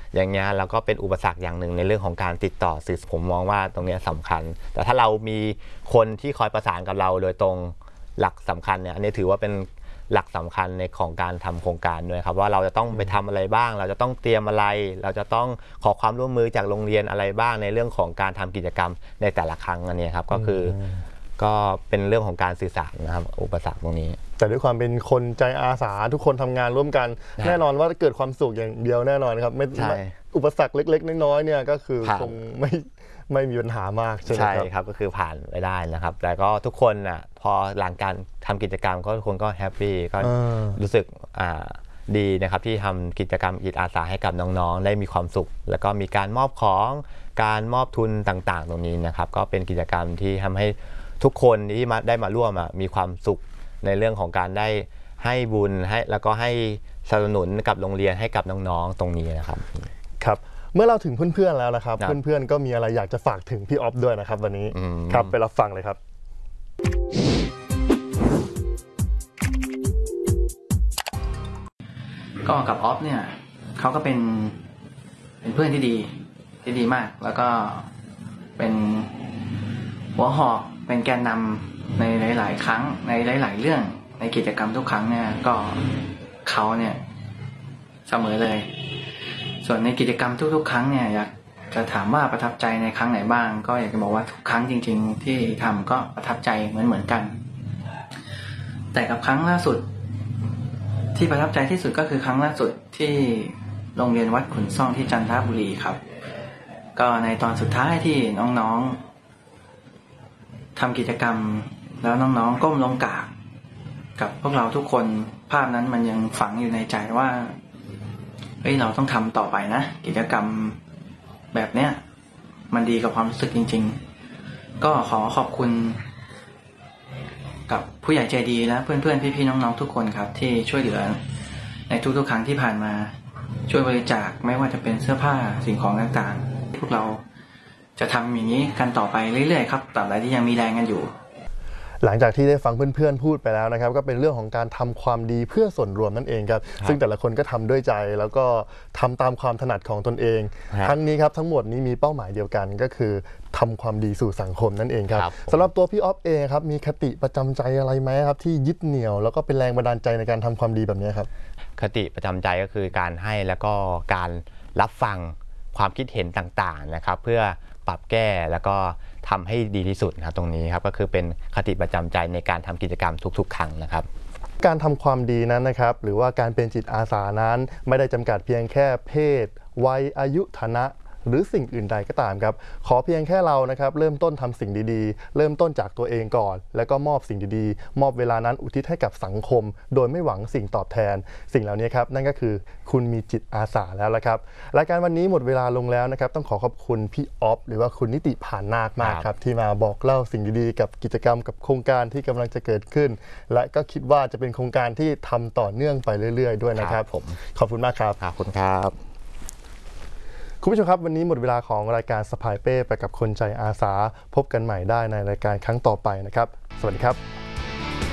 อย่างเงี้ยเราก็เป็นอุปสรรคอย่างหนึ่งในเรื่องของการติดต่อสื่อผมมองว่าตรงนี้สำคัญแต่ถ้าเรามีคนที่คอยประสานกับเราโดยตรงหลักสำคัญเนี่ยอันนี้ถือว่าเป็นหลักสำคัญในของการทำโครงการด้วยครับว่าเราจะต้องไปทำอะไรบ้างเราจะต้องเตรียมอะไรเราจะต้องขอความร่วมมือจากโรงเรียนอะไรบ้างในเรื่องของการทำกิจกรรมในแต่ละครั้งอันนี้ครับก็คือก็เป็นเรื่องของการสื่อสารนะครับอุปสรรคตรงนี้แต่ด้วยความเป็นคนใจอาสาทุกคนทำงานร่วมกันแน่นอนว่าเกิดความสุขอย่างเดียวแน่นอนครับไม่อุปสรรคเล็กๆน้อยๆเนี่ยก็คือคงไม่มีปัญหามากใช่ไหมครับใช่ครับก็คือผ่านไปได้นะครับแต่ก็ทุกคนอ่ะพอหลังการทำกิจกรรมก็ทุกคนก็แฮปปี้ก็รู้สึกดีนะครับที่ทำกิจกรรมจิตอาสาให้กับน้องๆได้มีความสุขแล้วก็มีการมอบของการมอบทุนต่างๆตรงนี้นะครับก็เป็นกิจกรรมที่ทำให้ทุกคนที่ได้มาร่วมมีความสุขในเรื่องของการได้ให้บุญให้แล้วก็ให้สนับสนุนกับโรงเรียนให้กับน้องๆตรงนี้นะครับครับเมื่อเราถึงเพื่อนๆแล้วนะครับเพื่อนๆก็มีอะไรอยากจะฝากถึงพี่ออฟด้วยนะครับวันนี้ครับไปรับฟังเลยครับก็กับออฟเนี่ยเขาก็เป็นเพื่อนที่ดีมากแล้วก็เป็นหัวหอกเป็นแกนนำในหลายๆครั้งในหลายๆเรื่องในกิจกรรมทุกครั้งเนี่ยก็เขาเนี่ยเสมอเลยส่วนในกิจกรรมทุกๆครั้งเนี่ยอยากจะถามว่าประทับใจในครั้งไหนบ้างก็อยากจะบอกว่าทุกครั้งจริงๆที่ทำก็ประทับใจเหมือนกันแต่กับครั้งล่าสุดที่ประทับใจที่สุดก็คือครั้งล่าสุดที่โรงเรียนวัดขุนซ่องที่จันทบุรีครับก็ในตอนสุดท้ายที่น้องๆทำกิจกรรมแล้วน้องๆก้มลงกราบกับพวกเราทุกคนภาพนั้นมันยังฝังอยู่ในใจว่าเราต้องทำต่อไปนะกิจกรรมแบบเนี้ยมันดีกับความรู้สึกจริงๆก็ขอขอบคุณกับผู้ใหญ่ใจดีและเพื่อนๆพี่ๆน้องๆทุกคนครับที่ช่วยเหลือในทุกๆครั้งที่ผ่านมาช่วยบริจาคไม่ว่าจะเป็นเสื้อผ้าสิ่งของต่างๆพวกเราจะทำอย่างนี้กันต่อไปเรื่อยๆครับตราบใดที่ยังมีแรงกันอยู่หลังจากที่ได้ฟังเพื่อนๆพูดไปแล้วนะครับก็เป็นเรื่องของการทำความดีเพื่อส่วนรวมนั่นเองครับซึ่งแต่ละคนก็ทำด้วยใจแล้วก็ทำตามความถนัดของตนเองทั้งนี้ครับทั้งหมดนี้มีเป้าหมายเดียวกันก็คือทำความดีสู่สังคมนั่นเองครับสำหรับตัวพี่ออฟเองครับมีคติประจำใจอะไรไหมครับที่ยึดเหนี่ยวแล้วก็เป็นแรงบันดาลใจในการทำความดีแบบนี้ครับคติประจำใจก็คือการให้แล้วก็การรับฟังความคิดเห็นต่างๆนะครับเพื่อปรับแก้แล้วก็ทำให้ดีที่สุดนะครับตรงนี้ครับก็คือเป็นคติประจำใจในการทำกิจกรรมทุกๆครั้งนะครับการทำความดีนั้นนะครับหรือว่าการเป็นจิตอาสานั้นไม่ได้จำกัดเพียงแค่เพศวัยอายุฐานะหรือสิ่งอื่นใดก็ตามครับขอเพียงแค่เรานะครับเริ่มต้นทำสิ่งดีๆเริ่มต้นจากตัวเองก่อนแล้วก็มอบสิ่งดีๆมอบเวลานั้นอุทิศให้กับสังคมโดยไม่หวังสิ่งตอบแทนสิ่งเหล่านี้ครับนั่นก็คือคุณมีจิตอาสาแล้วละครับรายการวันนี้หมดเวลาลงแล้วนะครับต้องขอขอบคุณพี่ออฟหรือว่าคุณนิติผ่านนาคมากครับที่มาบอกเล่าสิ่งดีๆกับกิจกรรมกับโครงการที่กำลังจะเกิดขึ้นและก็คิดว่าจะเป็นโครงการที่ทำต่อเนื่องไปเรื่อยๆด้วยนะครับผมขอบคุณมากครับขอบคุณครับคุณผู้ชมครับวันนี้หมดเวลาของรายการสะพายเป้ไปกับคนใจอาสาพบกันใหม่ได้ในรายการครั้งต่อไปนะครับสวัสดีครับ